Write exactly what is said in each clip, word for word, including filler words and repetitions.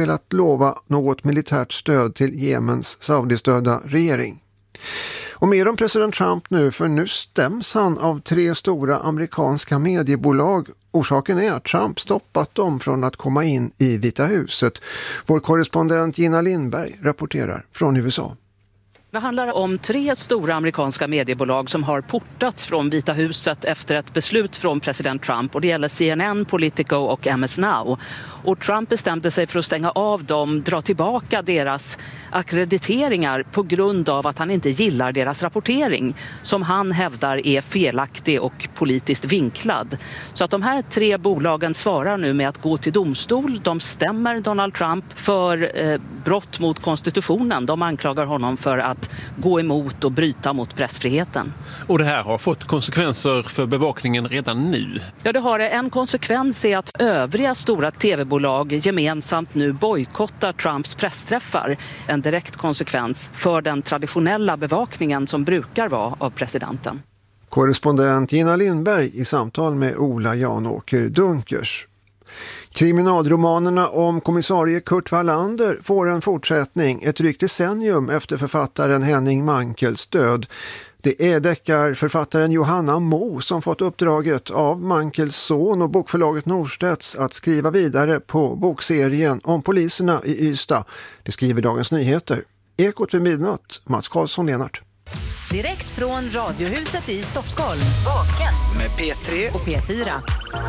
velat lova något militärt stöd till Jemens Saudi-stödda regering. Och mer om president Trump nu, för nu stäms han av tre stora amerikanska mediebolag. Orsaken är att Trump stoppat dem från att komma in i Vita huset. Vår korrespondent Gina Lindberg rapporterar från U S A. Det handlar om tre stora amerikanska mediebolag som har portats från Vita huset efter ett beslut från president Trump. Och det gäller C N N, Politico och M S Now. Och Trump bestämde sig för att stänga av dem, dra tillbaka deras akkrediteringar på grund av att han inte gillar deras rapportering, som han hävdar är felaktig och politiskt vinklad. Så att de här tre bolagen svarar nu med att gå till domstol. De stämmer Donald Trump för eh, brott mot konstitutionen. De anklagar honom för att gå emot och bryta mot pressfriheten. Och det här har fått konsekvenser för bevakningen redan nu. Ja, det har det. En konsekvens är att övriga stora tv-bolag gemensamt nu bojkottar Trumps pressträffar. En direkt konsekvens för den traditionella bevakningen som brukar vara av presidenten. Korrespondent Gina Lindberg i samtal med Ola Janåker Dunkers. Kriminalromanerna om kommissarie Kurt Wallander får en fortsättning ett drygt decennium efter författaren Henning Mankells död. Det är deckarförfattaren Johanna Mo som fått uppdraget av Mankels son och bokförlaget Norstedts att skriva vidare på bokserien om poliserna i Ystad. Det skriver Dagens Nyheter. Ekot vid midnatt, Mats Karlsson-Lenart. Direkt från Radiohuset i Stockholm. Vaken med P tre och P fyra.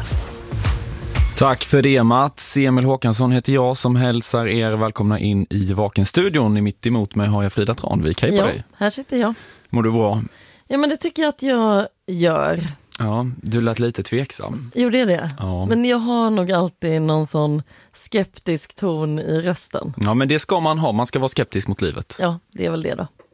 Tack för det, Mats. Emil Håkansson heter jag som hälsar er välkomna in i Vaken-studion. Mitt emot mig har jag Frida Tranvik. Hej på ja, dig. Här sitter jag. Mår du bra? Ja, men det tycker jag att jag gör. Ja, du lät lite tveksam. Jo, det är det. Ja. Men jag har nog alltid någon sån skeptisk ton i rösten. Ja, men det ska man ha. Man ska vara skeptisk mot livet. Ja, det är väl det då.